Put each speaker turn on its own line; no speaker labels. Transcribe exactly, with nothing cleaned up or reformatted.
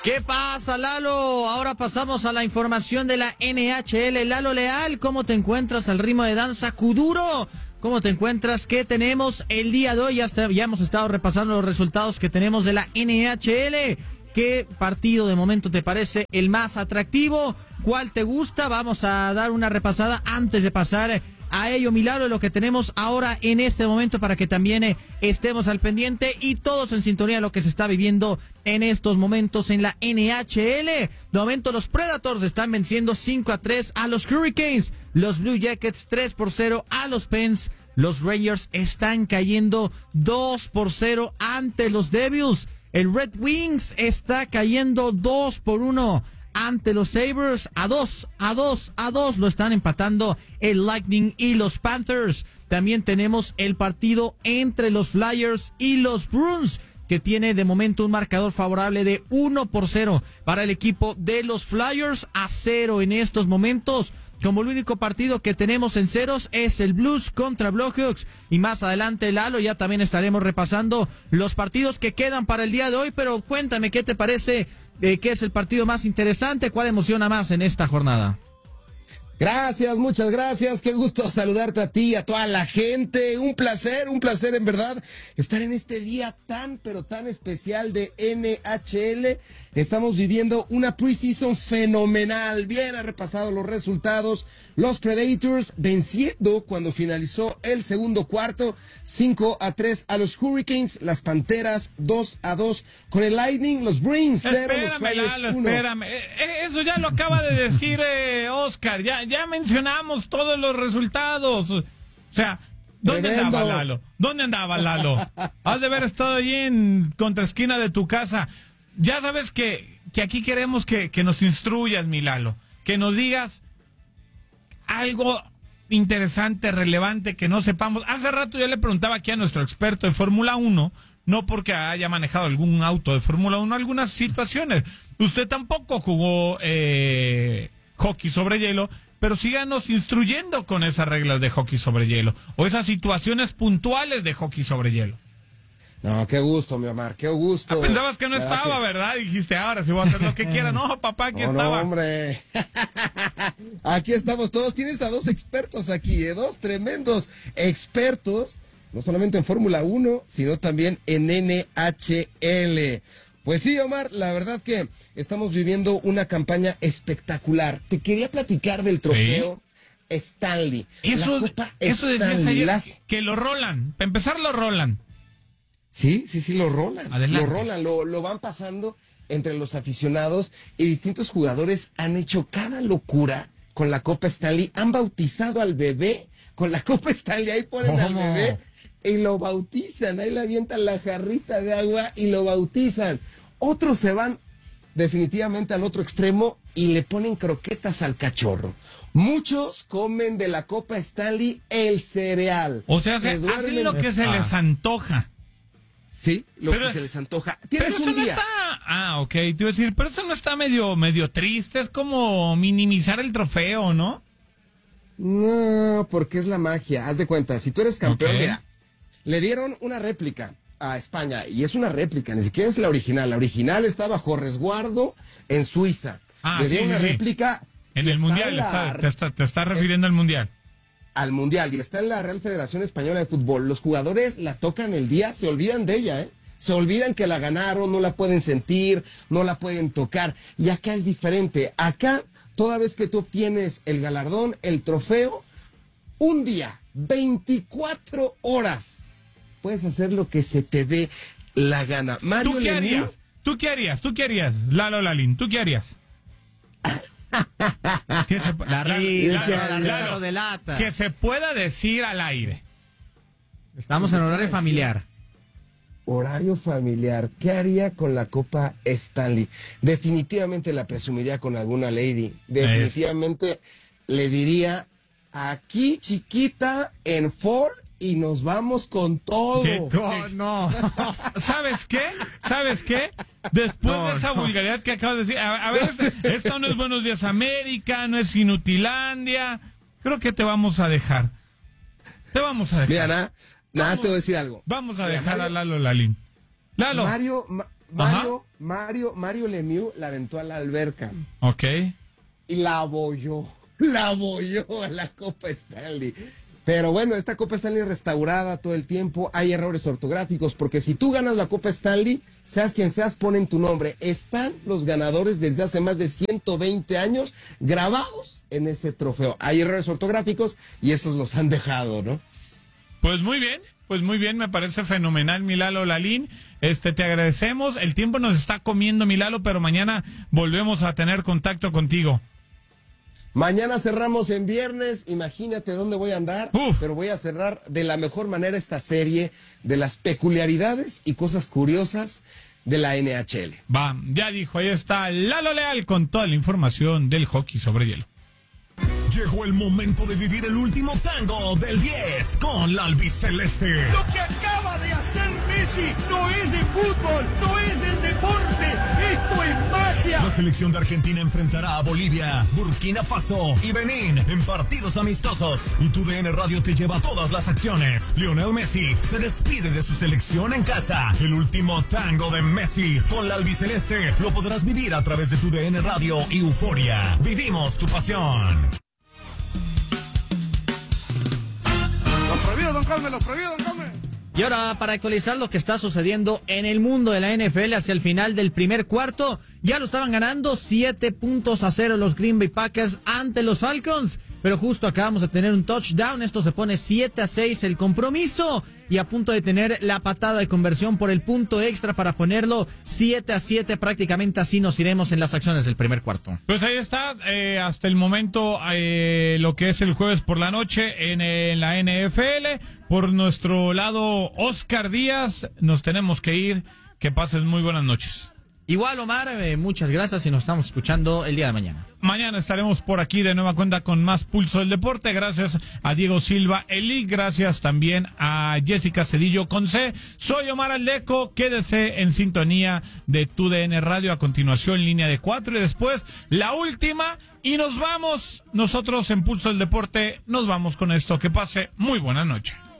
¿Qué pasa, Lalo? Ahora pasamos a la información de la N H L. Lalo Leal, ¿cómo te encuentras al ritmo de danza Kuduro? ¿Cómo te encuentras? ¿Qué tenemos el día de hoy? Ya, está, ya hemos estado repasando los resultados que tenemos de la N H L. ¿Qué partido de momento te parece el más atractivo? ¿Cuál te gusta? Vamos a dar una repasada antes de pasar a ello, Milagro, lo que tenemos ahora en este momento para que también eh, estemos al pendiente y todos en sintonía de lo que se está viviendo en estos momentos en la N H L. De momento los Predators están venciendo cinco a tres a los Hurricanes, los Blue Jackets tres por cero a los Pens, los Rangers están cayendo dos por cero ante los Devils, el Red Wings está cayendo dos por uno ante los Sabres, a dos, a dos, a dos lo están empatando el Lightning y los Panthers. También tenemos el partido entre los Flyers y los Bruins, que tiene de momento un marcador favorable de uno por cero para el equipo de los Flyers, a cero en estos momentos. Como el único partido que tenemos en ceros es el Blues contra Blackhawks. Y más adelante, Lalo, ya también estaremos repasando los partidos que quedan para el día de hoy. Pero cuéntame, ¿qué te parece? Eh, ¿Qué es el partido más interesante? ¿Cuál emociona más en esta jornada?
Gracias, muchas gracias, qué gusto saludarte a ti, a toda la gente, un placer, un placer en verdad estar en este día tan, pero tan especial de N H L. Estamos viviendo una preseason fenomenal, bien ha repasado los resultados, los Predators venciendo cuando finalizó el segundo cuarto, cinco a tres a los Hurricanes, las Panteras dos a dos con el Lightning, los Bruins cero, los Flyers
Lalo,
uno.
Espérame, eh, eso ya lo acaba de decir eh, Oscar, ya, ya mencionamos todos los resultados. O sea, ¿dónde
Tremendo.
andaba Lalo? ¿Dónde andaba Lalo? Has de haber estado allí en contraesquina de tu casa. Ya sabes que, que aquí queremos que, que nos instruyas, mi Lalo, que nos digas algo interesante, relevante, que no sepamos. Hace rato yo le preguntaba aquí a nuestro experto de Fórmula uno, no porque haya manejado algún auto de Fórmula uno, algunas situaciones. Usted tampoco jugó eh, hockey sobre hielo, pero síganos instruyendo con esas reglas de hockey sobre hielo o esas situaciones puntuales de hockey sobre hielo.
No, qué gusto, mi Omar, qué gusto.
Ah, pensabas que no
¿Verdad
estaba,
que...
¿verdad? Dijiste, ahora sí voy a hacer lo que quiera. No, papá, aquí
no,
estaba.
No, hombre. Aquí estamos todos. Tienes a dos expertos aquí, ¿eh? Dos tremendos expertos, no solamente en Fórmula uno, sino también en N H L. Pues sí, Omar, la verdad que estamos viviendo una campaña espectacular. Te quería platicar del trofeo ¿Sí? Stanley.
Eso, eso decías ayer, las... que lo rolan. Para empezar, lo rolan.
Sí, sí, sí, lo rolan.
Adelante.
Lo rolan, lo, lo van pasando entre los aficionados y distintos jugadores han hecho cada locura con la Copa Stanley. Han bautizado al bebé con la Copa Stanley. Ahí ponen ¿Cómo? al bebé y lo bautizan. Ahí le avientan la jarrita de agua y lo bautizan. Otros se van definitivamente al otro extremo y le ponen croquetas al cachorro. Muchos comen de la Copa Stanley el cereal.
O sea, se hacen lo que ah. se les antoja.
Sí, lo pero, que se les antoja. Tienes
pero eso
un día.
No está... Ah, ok, te iba a decir, pero eso no está medio, medio triste, es como minimizar el trofeo, ¿no?
No, porque es la magia. Haz de cuenta, si tú eres campeón,
okay.
mira, le dieron una réplica a España, y es una réplica, ni siquiera es la original. La original está bajo resguardo en Suiza.
Ah,
le
sí,
dieron
sí,
una
sí.
réplica.
En el Mundial, la... está, te, está, te está refiriendo al Mundial.
Al Mundial, y está en la Real Federación Española de Fútbol. Los jugadores la tocan el día, se olvidan de ella, ¿eh? Se olvidan que la ganaron, no la pueden sentir, no la pueden tocar. Y acá es diferente. Acá, toda vez que tú obtienes el galardón, el trofeo, un día, veinticuatro horas, puedes hacer lo que se te dé la gana. Mario
¿Tú qué
Lemieux,
harías? ¿Tú qué harías? ¿Tú qué harías? Lalo Lalín, ¿tú qué harías? que se,
la risa,
Lalo,
la risa
Lalo,
lo delata.
Que se pueda decir al aire.
Estamos en horario familiar.
Horario familiar. ¿Qué haría con la Copa Stanley? Definitivamente la presumiría con alguna lady. Definitivamente es. le diría, aquí chiquita, en Ford, y nos vamos con todo.
Oh, no. ¿Sabes qué? ¿Sabes qué? Después no, de esa no. vulgaridad que acabas de decir, a, a ver, este, esto no es Buenos Días América, no es Inutilandia, creo que te vamos a dejar. Te vamos a dejar.
Mira, nada, nada te voy a decir algo.
Vamos a
Mira,
dejar
Mario,
a Lalo Lalín. Lalo.
Mario, Ma, Mario, Mario, Mario Lemieux la aventó a la alberca.
Ok.
Y la abolló, la abolló a la Copa Stanley. Pero bueno, esta Copa Stanley restaurada todo el tiempo, hay errores ortográficos, porque si tú ganas la Copa Stanley, seas quien seas, ponen tu nombre. Están los ganadores desde hace más de ciento veinte años grabados en ese trofeo. Hay errores ortográficos y esos los han dejado, ¿no?
Pues muy bien, pues muy bien, me parece fenomenal, mi Lalo Lalín. Este, te agradecemos. El tiempo nos está comiendo, mi Lalo, pero mañana volvemos a tener contacto contigo.
Mañana cerramos en viernes, imagínate dónde voy a andar,
Uf.
pero voy a cerrar de la mejor manera esta serie de las peculiaridades y cosas curiosas de la N H L.
Va, ya dijo, ahí está Lalo Leal con toda la información del hockey sobre hielo.
Llegó el momento de vivir el último tango del diez con la albiceleste.
Lo que acaba de hacer Messi no es de fútbol, no es del deporte, esto es magia.
La selección de Argentina enfrentará a Bolivia, Burkina Faso y Benín en partidos amistosos. Y tu D N Radio te lleva todas las acciones. Lionel Messi se despide de su selección en casa. El último tango de Messi con la albiceleste lo podrás vivir a través de tu D N Radio y Euforia. Vivimos tu pasión.
Lo prohibido, don Carmen, lo prohibido, don Carmen.
Y ahora, para actualizar lo que está sucediendo en el mundo de la N F L hacia el final del primer cuarto, ya lo estaban ganando siete puntos a cero los Green Bay Packers ante los Falcons, pero justo acabamos de tener un touchdown, esto se pone siete a seis el compromiso, y a punto de tener la patada de conversión por el punto extra para ponerlo siete a siete, prácticamente así nos iremos en las acciones del primer cuarto.
Pues ahí está, eh, hasta el momento eh, lo que es el jueves por la noche en, en la N F L. Por nuestro lado, Oscar Díaz, nos tenemos que ir. Que pases muy buenas noches.
Igual, Omar, eh, muchas gracias y nos estamos escuchando el día de mañana.
Mañana estaremos por aquí de nueva cuenta con más Pulso del Deporte. Gracias a Diego Silva Eli, gracias también a Jessica Cedillo Conce. Soy Omar Aldeco, quédese en sintonía de tu D N Radio. A continuación, línea de cuatro y después la última. Y nos vamos, nosotros en Pulso del Deporte, nos vamos con esto. Que pase muy buena noche.